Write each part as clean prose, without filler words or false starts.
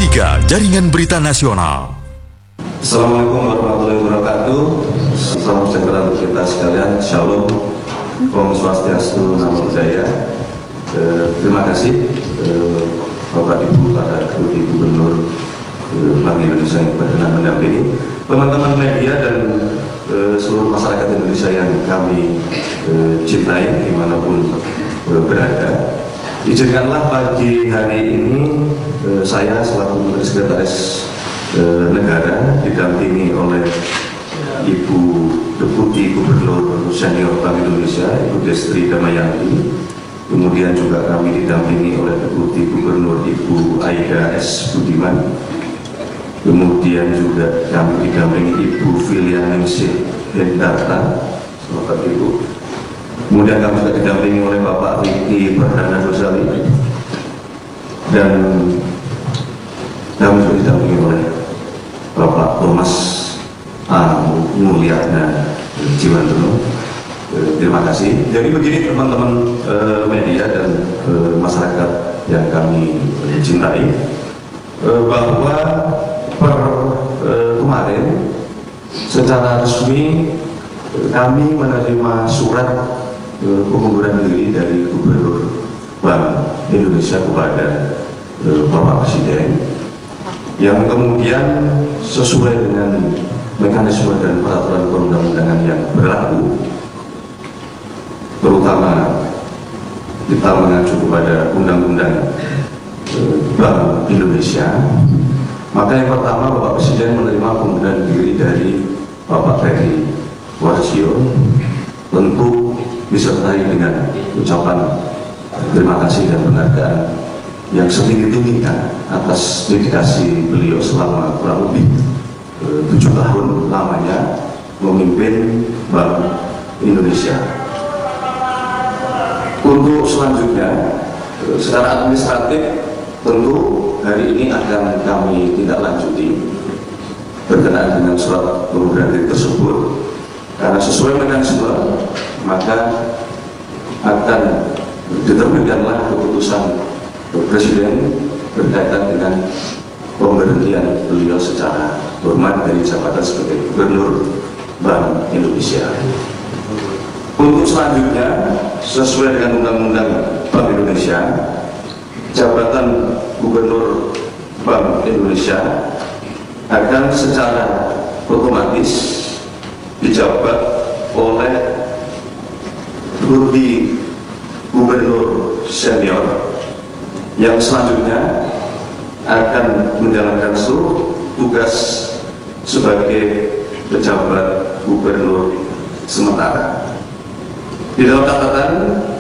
3 Jaringan Berita Nasional. Assalamualaikum warahmatullahi wabarakatuh. Salam sejahtera untuk kita sekalian. Shalom, Om Swastiastu, Namo Buddhaya. Terima kasih Bapak Ibu para Deputi Gubernur Bank Indonesia yang berkenan mendampingi, teman-teman media dan seluruh masyarakat Indonesia yang kami cintai dimanapun berada. Izinkanlah pagi hari ini saya selaku Menteri Sekretaris Negara didampingi oleh Ibu Deputi Gubernur Senior Bank Indonesia, Ibu Destri Damayanti. Kemudian juga kami didampingi oleh Deputi Gubernur Ibu Aida S. Budiman. Kemudian juga kami didampingi Ibu Filianingsih Hendarta. Selamat Ibu. Kemudian kami juga didampingi oleh Bapak Riki Perdana Gosali. Dan kami juga didampingi oleh Bapak Thomas A. Mulyana Jiwandono. Terima kasih. Jadi begini teman-teman media dan masyarakat yang kami cintai, bahwa kemarin secara resmi kami menerima surat pengunduran diri dari Gubernur Bank Indonesia kepada Bapak Presiden, yang kemudian sesuai dengan mekanisme dan peraturan perundang-undangan yang berlaku, terutama kita mengacu kepada Undang-Undang Bank Indonesia, maka yang pertama Bapak Presiden menerima pengunduran diri dari Bapak Peri Warjio, tentu disertai dengan ucapan terima kasih dan penghargaan yang setinggi-tingginya atas dedikasi beliau selama kurang lebih 7 tahun lamanya memimpin Bank Indonesia. Untuk selanjutnya, secara administratif tentu hari ini akan kami tindak lanjuti berkenaan dengan surat pengunduran diri tersebut, karena sesuai mekanisme maka akan diterbitkanlah keputusan Presiden berkaitan dengan pemberhentian beliau secara hormat dari jabatan sebagai Gubernur Bank Indonesia. Untuk selanjutnya, sesuai dengan Undang-Undang Bank Indonesia, jabatan Gubernur Bank Indonesia akan secara otomatis dijabat oleh Deputi Gubernur Senior yang selanjutnya akan menjalankan seluruh tugas sebagai pejabat Gubernur sementara. Di dalam catatan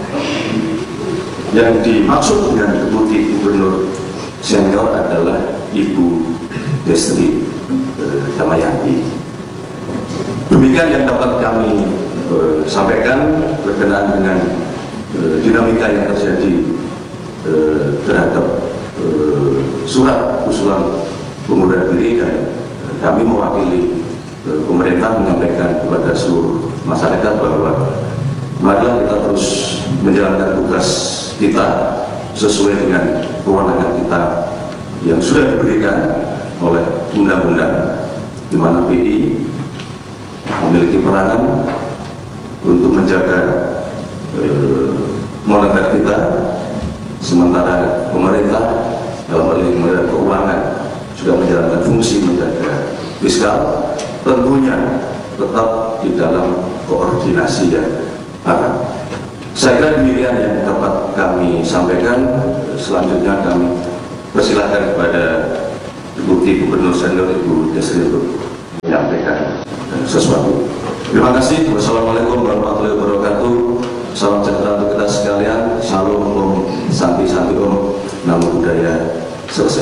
yang dimaksud dengan Deputi Gubernur Senior adalah Ibu Destri Damayanti. Demikian yang dapat kami sampaikan berkenaan dengan dinamika yang terjadi terhadap surat usulan pengunduran diri, dan kami mewakili pemerintah menyampaikan kepada seluruh masyarakat bahwa marilah kita terus menjalankan tugas kita sesuai dengan kewenangan kita yang sudah diberikan oleh undang-undang, di mana BI memiliki peranan untuk menjaga moneter kita, sementara pemerintah dalam hal ini Kementerian Keuangan juga menjalankan fungsi menjaga fiskal, tentunya tetap di dalam koordinasi yang erat. Saya kira demikian yang dapat kami sampaikan. Selanjutnya kami persilahkan kepada Deputi Gubernur Senior Ibu Destri untuk menyampaikan sesuatu. Terima kasih. Wassalamualaikum warahmatullahi wabarakatuh. Salam sejahtera untuk kita sekalian. Shalom, Om Santi Santi Om, Namo Buddhaya. Selesai.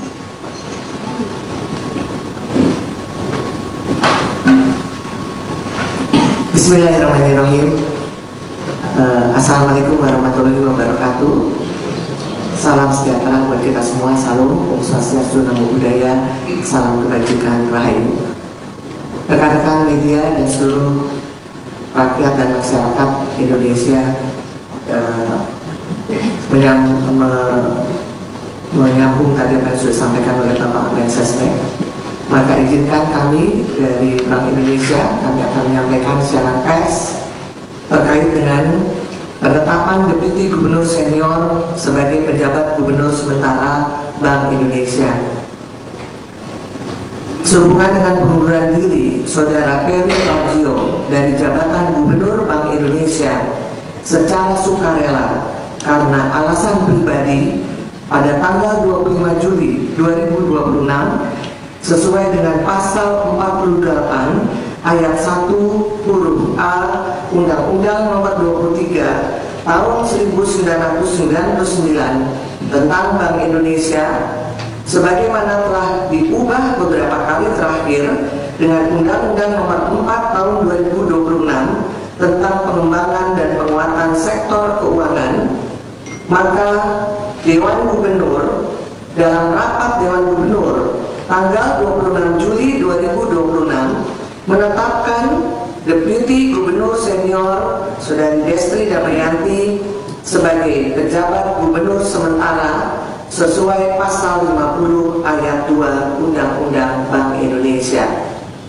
Bismillahirrahmanirrahim. Assalamualaikum warahmatullahi wabarakatuh. Salam sejahtera buat kita semua. Salam, Om Swastiastu, Namo Buddhaya. Salam kebajikan, Rahayu. Rekan-rekan media dan seluruh rakyat dan masyarakat Indonesia menyambung tadi apa yang sudah disampaikan oleh Bapak Mensesnek, maka izinkan kami dari Bank Indonesia, kami akan menyampaikan secara pers terkait dengan penetapan Deputi Gubernur Senior sebagai pejabat Gubernur sementara Bank Indonesia. Sehubungan dengan pengunduran diri Saudara Peri Warjio dari jabatan Gubernur Bank Indonesia secara sukarela karena alasan pribadi pada tanggal 25 Juli 2026 sesuai dengan pasal 48 ayat 1 huruf A Undang-Undang Nomor 23 Tahun 1999 tentang Bank Indonesia, sebagaimana telah diubah beberapa kali terakhir dengan Undang-Undang Nomor 4 Tahun 2026 tentang pengembangan dan penguatan sektor keuangan, maka Dewan Gubernur dalam rapat Dewan Gubernur tanggal 26 Juli 2026 menetapkan Deputi Gubernur Senior Saudari Destri Damayanti sebagai pejabat Gubernur sementara sesuai pasal 50 ayat 2 Undang-Undang Bank Indonesia.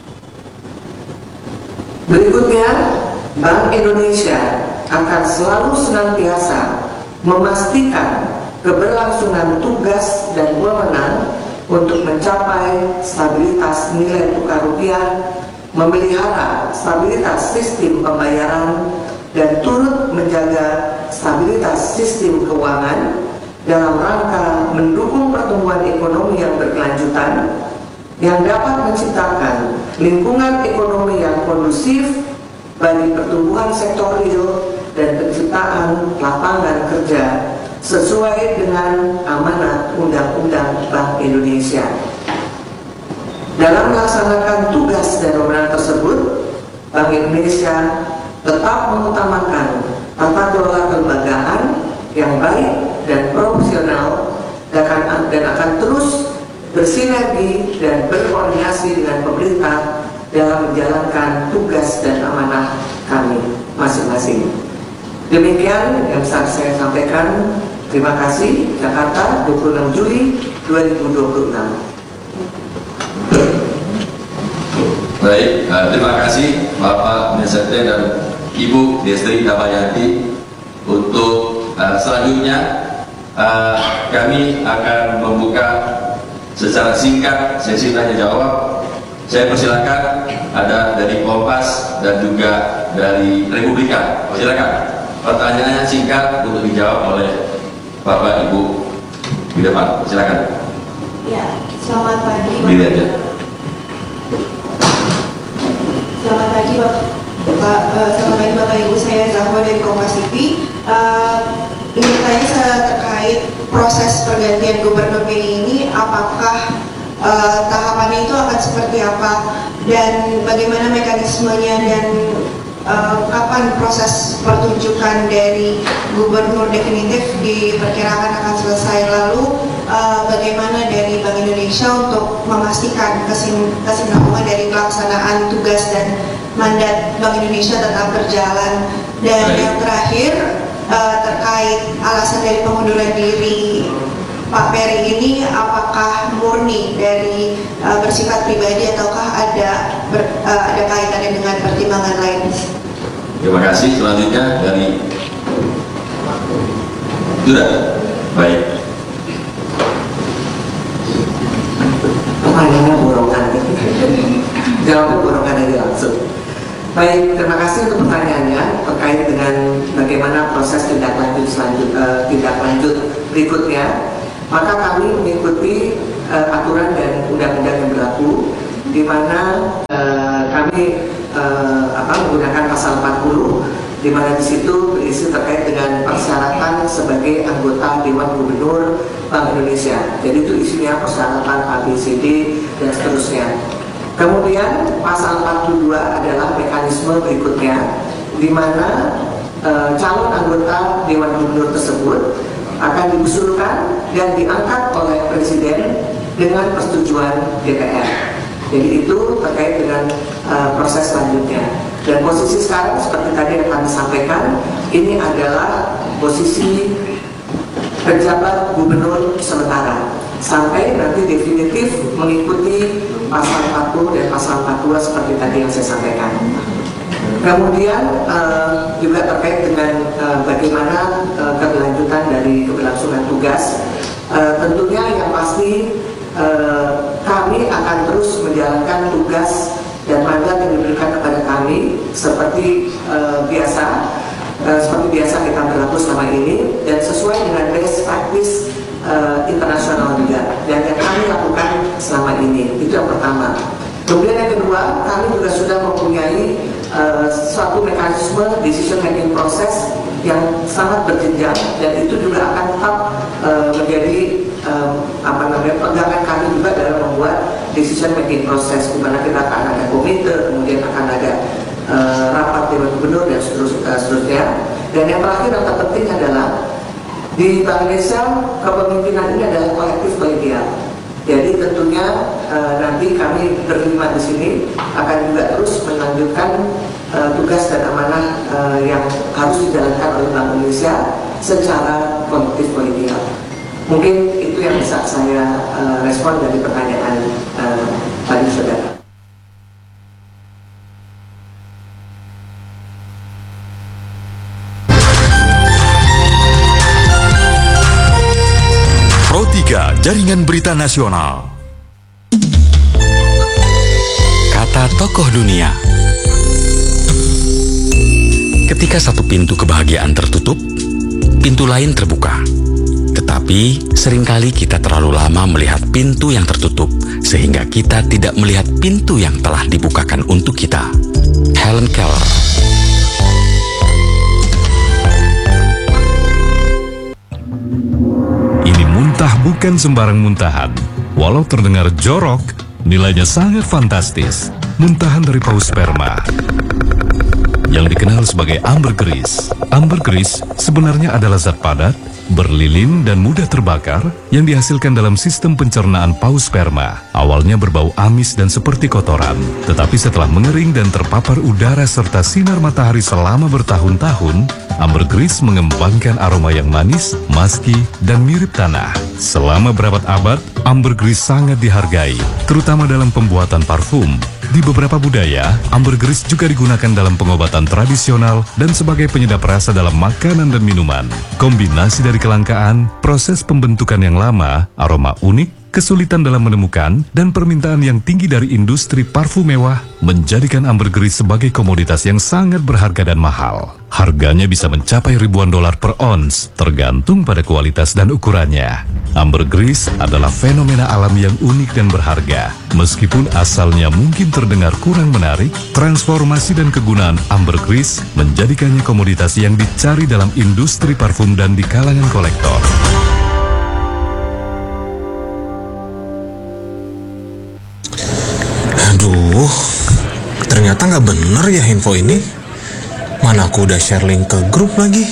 Berikutnya, Bank Indonesia akan selalu senantiasa memastikan keberlangsungan tugas dan wewenang untuk mencapai stabilitas nilai tukar rupiah, memelihara stabilitas sistem pembayaran, dan turut menjaga stabilitas sistem keuangan dalam rangka mendukung pertumbuhan ekonomi yang berkelanjutan yang dapat menciptakan lingkungan ekonomi yang kondusif bagi pertumbuhan sektor real dan penciptaan lapangan kerja sesuai dengan amanat Undang-Undang Bank Indonesia. Dalam melaksanakan tugas dan wewenang tersebut, Bank Indonesia tetap mengutamakan tata kelola kelembagaan yang baik dan profesional dan akan terus bersinergi dan berkoordinasi dengan pemerintah dalam menjalankan tugas dan amanah kami masing-masing. Demikian yang saya sampaikan. Terima kasih. Jakarta, 26 Juli 2026. Baik, terima kasih Bapak Mensesnek dan Ibu Destri Damayanti. Untuk selanjutnya kami akan membuka secara singkat sesi tanya jawab. Saya persilakan ada dari Kompas dan juga dari Republika. Silakan. Pertanyaannya singkat untuk dijawab oleh Bapak Ibu di depan. Silakan. Ya, selamat pagi. Berdiri aja. Selamat pagi Bapak Ibu, saya Zahwa dari Kompas TV. Ingin tanya terkait proses pergantian Gubernur BI ini, apakah tahapannya itu akan seperti apa dan bagaimana mekanismenya dan kapan proses pertunjukan dari Gubernur definitif diperkirakan akan selesai, lalu bagaimana dari Bank Indonesia untuk memastikan kesinambungan dari pelaksanaan tugas dan mandat Bank Indonesia tetap berjalan. Dan yang terakhir terkait alasan dari pengunduran diri Pak Peri ini, apakah murni dari bersifat pribadi ataukah ada kaitannya dengan pertimbangan lain? Terima kasih. Selanjutnya dari sudah baik. Pertanyaannya borongan. Jawabnya borongan aja langsung. Baik, terima kasih untuk pertanyaannya terkait dengan bagaimana proses tindak lanjut berikutnya. Maka kami mengikuti aturan dan undang-undang yang berlaku, di mana kami menggunakan pasal 40, di mana di situ berisi terkait dengan persyaratan sebagai anggota Dewan Gubernur Bank Indonesia. Jadi itu isinya persyaratan ABCD dan seterusnya. Kemudian pasal 42 adalah mekanisme berikutnya, di mana calon anggota Dewan Gubernur tersebut akan diusulkan dan diangkat oleh Presiden dengan persetujuan DPR. Jadi itu terkait dengan proses selanjutnya. Dan posisi sekarang seperti tadi yang kami sampaikan, ini adalah posisi penjabat gubernur sementara sampai nanti definitif mengikuti pasal 40 dan pasal 42 seperti tadi yang saya sampaikan. Kemudian juga terkait dengan bagaimana keberlanjutan dari keberlangsungan tugas, tentunya yang pasti kami akan terus menjalankan tugas dan mandat yang diberikan kepada kami seperti biasa kita berlaku selama ini dan sesuai dengan best practice internasional juga dan yang kami lakukan selama ini. Itu yang pertama. Kemudian yang kedua, kami juga sudah mempunyai suatu mekanisme decision making proses yang sangat berjenjang dan itu juga akan tetap menjadi pegangan kami juga dalam membuat decision making proses, di mana kita akan ada komite, kemudian akan ada rapat dewan gubernur dan seterusnya. Dan yang terakhir yang terpenting adalah di Bank Indonesia kepemimpinan ini adalah kolektif kolegial. Jadi tentunya nanti kami berlima di sini akan juga terus melanjutkan tugas dan amanah yang harus dijalankan oleh Bank Indonesia secara kolektif kolegial. Mungkin itu yang bisa saya respon dari pertanyaan tadi saudara. Pro 3 Jaringan Berita Nasional. Kata tokoh dunia. Ketika satu pintu kebahagiaan tertutup, pintu lain terbuka. Tetapi seringkali kita terlalu lama melihat pintu yang tertutup sehingga kita tidak melihat pintu yang telah dibukakan untuk kita. Helen Keller. Ini muntah bukan sembarang muntahan. Walau terdengar jorok, nilainya sangat fantastis. Muntahan dari paus sperma yang dikenal sebagai ambergris. Ambergris sebenarnya adalah zat padat, berlilin dan mudah terbakar yang dihasilkan dalam sistem pencernaan paus sperma. Awalnya berbau amis dan seperti kotoran, tetapi setelah mengering dan terpapar udara serta sinar matahari selama bertahun-tahun, ambergris mengembangkan aroma yang manis, musky, dan mirip tanah. Selama berabad-abad, ambergris sangat dihargai, terutama dalam pembuatan parfum. Di beberapa budaya, ambergris juga digunakan dalam pengobatan tradisional dan sebagai penyedap rasa dalam makanan dan minuman. Kombinasi dari kelangkaan, proses pembentukan yang lama, aroma unik, kesulitan dalam menemukan, dan permintaan yang tinggi dari industri parfum mewah menjadikan ambergris sebagai komoditas yang sangat berharga dan mahal. Harganya bisa mencapai ribuan dolar per ons, tergantung pada kualitas dan ukurannya. Ambergris adalah fenomena alam yang unik dan berharga. Meskipun asalnya mungkin terdengar kurang menarik, transformasi dan kegunaan ambergris menjadikannya komoditas yang dicari dalam industri parfum dan di kalangan kolektor. Aduh, ternyata nggak bener ya info ini. Mana aku udah share link ke grup lagi.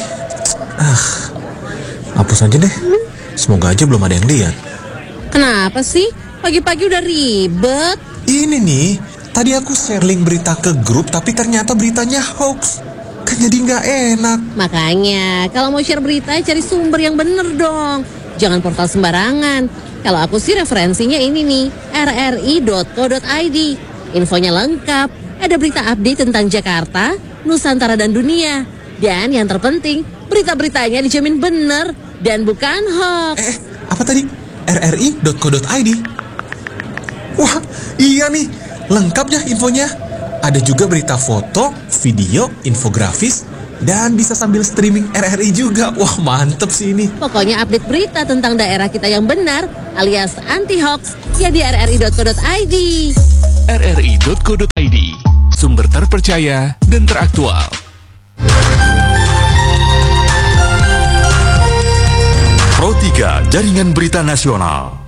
Hapus aja deh. Semoga aja belum ada yang lihat. Kenapa sih? Pagi-pagi udah ribet. Ini nih, tadi aku share link berita ke grup tapi ternyata beritanya hoax. Kan jadi nggak enak. Makanya, kalau mau share berita cari sumber yang bener dong. Jangan portal sembarangan. Kalau aku sih referensinya ini nih, rri.co.id. Infonya lengkap. Ada berita update tentang Jakarta, Nusantara dan dunia. Dan yang terpenting, berita-beritanya dijamin bener dan bukan hoax. Apa tadi? rri.co.id. Wah, iya nih. Lengkap ya infonya. Ada juga berita foto, video, infografis, dan bisa sambil streaming RRI juga. Wah, mantep sih ini. Pokoknya update berita tentang daerah kita yang benar alias anti-hoax ya di rri.co.id. rri.co.id, sumber terpercaya dan teraktual. Pro 3 Jaringan Berita Nasional.